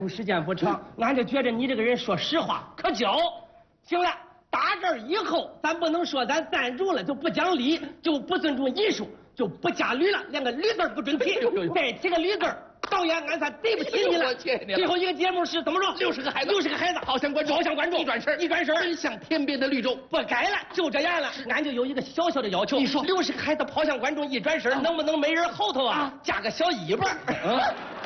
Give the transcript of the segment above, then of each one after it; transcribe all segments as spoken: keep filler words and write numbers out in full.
时间不长，俺就觉得你这个人说实话可交。行了，打这儿以后，咱不能说咱赞助了就不讲理，就不尊重艺术，就不加驴了，连个驴字不准提。再提个驴字，导演俺算对不起你了。 我谢谢你了。 最后一个节目是怎么说？ 六十个孩子， 六十个孩子， 好像观众， 好像观众， 一转身， 一转身， 真像天边的绿洲。 不改了，就这样了。俺就有一个小小的要求， 你说， 六十个孩子跑向观众一转身，啊、能不能每人后头啊, 啊加个小尾巴？啊。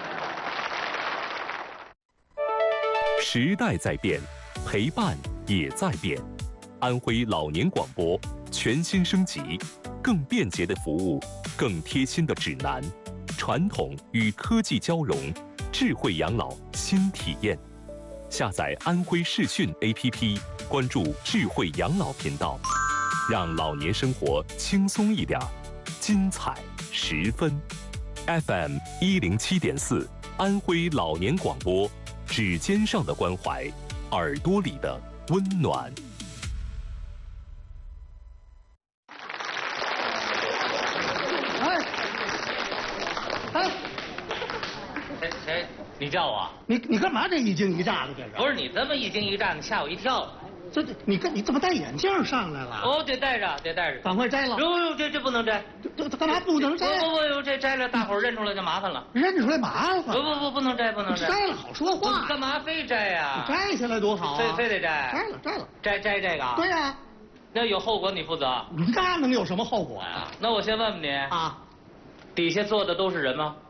时代在变，陪伴也在变。安徽老年广播全新升级，更便捷的服务，更贴心的指南，传统与科技交融，智慧养老新体验。下载安徽视讯 A P P， 关注智慧养老频道，让老年生活轻松一点，精彩十分。F M 一零七点四，安徽老年广播。指尖上的关怀，耳朵里的温暖。 哎，哎， 谁谁？你叫我？ 你你干嘛这一惊一乍的？这是？ 不是你这么一惊一乍，你吓我一跳。 这这，你看你怎么戴眼镜上来了？ 哦，得戴着，得戴着。 赶快摘了！ 哟哟，这这不能摘。 这这干嘛不能摘？ 不不不，这摘了，大伙儿认出来就麻烦了。 认出来麻烦？ 不不不，不能摘，不能摘。 摘了好说话。 干嘛非摘呀？ 摘下来多好啊！ 非非得摘。 摘了摘了。 摘摘这个？ 对呀。 那有后果你负责？ 那能有什么后果呀？ 那我先问问你啊， 底下坐的都是人吗？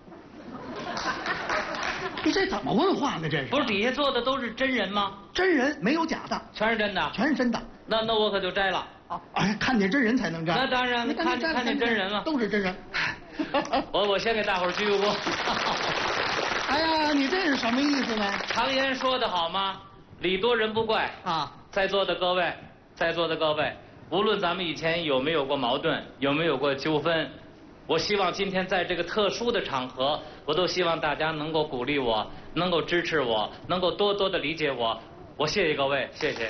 你这怎么问话呢？这是不是底下坐的都是真人吗？ 真人，没有假的， 全是真的， 全是真的。 那那我可就摘了啊！哎，看见真人才能摘。 那当然，看看见真人了， 都是真人。 我我先给大伙儿鞠个躬。 哎呀，你这是什么意思呢？ 常言说得好吗？礼多人不怪啊！ 在座的各位，在座的各位，无论咱们以前有没有过矛盾，有没有过纠纷。我希望今天在这个特殊的场合，我都希望大家能够鼓励我，能够支持我，能够多多的理解我。我谢谢各位，谢谢。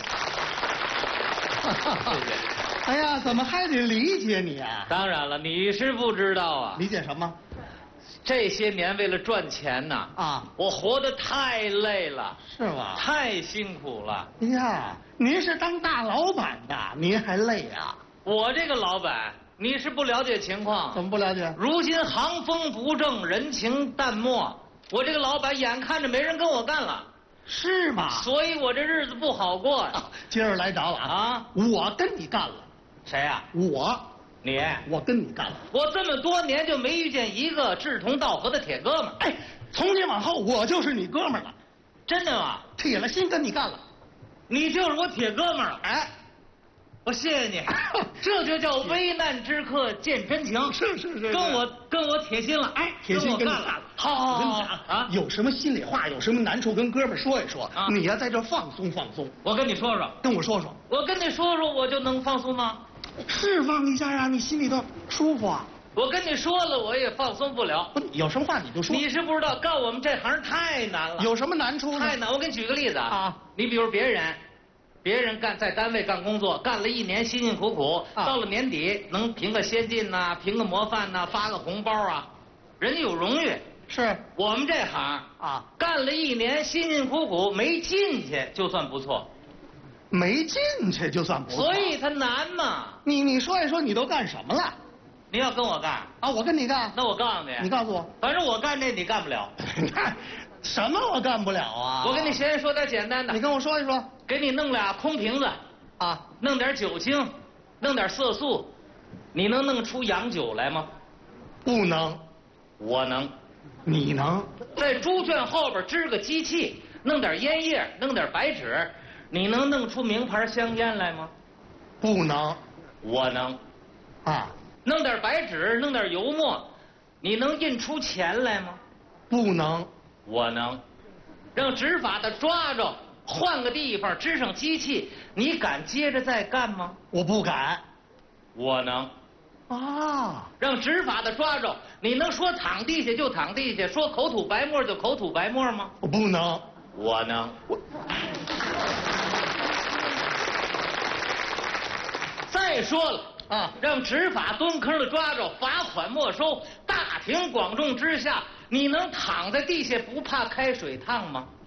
谢谢。 哎呀，怎么还得理解你啊？ 当然了，你是不知道啊。 理解什么？ 这些年为了赚钱呐， 啊， 我活得太累了。 是吗？ 太辛苦了。 哎呀，您是当大老板的，您还累啊？ 我这个老板。你是不了解情况？ 怎么不了解？ 如今行风不正，人情淡漠，我这个老板眼看着没人跟我干了， 是吗？ 所以我这日子不好过呀。 啊、今儿来着了啊！ 我跟你干了。 谁呀、啊？ 我。 你？ 我跟你干了。 我这么多年就没遇见一个志同道合的铁哥们儿。 哎，从今往后我就是你哥们儿了。 真的吗？ 铁了心跟你干了。 你就是我铁哥们儿了。 哎。 我谢谢你，这就叫危难之客见真情。 是是是， 跟我跟我铁心了，哎， 铁心跟你干了。好，好， 我跟你讲啊，有什么心里话，有什么难处，跟哥们说一说。啊，你呀在这放松放松。 我跟你说说， 跟我说说。 我跟你说说，我就能放松吗？ 释放一下啊，你心里头舒服啊。 我跟你说了，我也放松不了。 不，有什么话你就说。 你是不知道，干我们这行太难了。 有什么难处呢？ 太难。我给你举个例子啊， 你比如别人。别人干在单位干工作，干了一年辛辛苦苦，啊、到了年底能评个先进呐、啊，评个模范呐、啊，发个红包啊，人家有荣誉。 是我们这行啊，干了一年辛辛苦苦没进去就算不错， 没进去就算不错， 所以它难嘛。 你你说一说，你都干什么了？ 你要跟我干啊？我跟你干？ 那我告诉你， 你告诉我， 反正我干这你干不了。 什么我干不了啊？ 我跟你先说点简单的。 你跟我说一说。 给你弄俩空瓶子， 啊， 弄点酒精，弄点色素，你能弄出洋酒来吗？ 不能。 我能。 你能？ 在猪圈后边支个机器，弄点烟叶，弄点白纸，你能弄出名牌香烟来吗？ 不能。 我能。 啊。 弄点白纸，弄点油墨，你能印出钱来吗？ 不能。 我能。让执法的抓着，换个地方支上机器，你敢接着再干吗？ 我不敢。 我能。 啊！ 让执法的抓着，你能说躺地下就躺地下，说口吐白沫就口吐白沫吗？ 我不能。 我能。 我。 再说了啊， 让执法蹲坑的抓着，罚款没收，大庭广众之下，你能躺在地下不怕开水烫吗？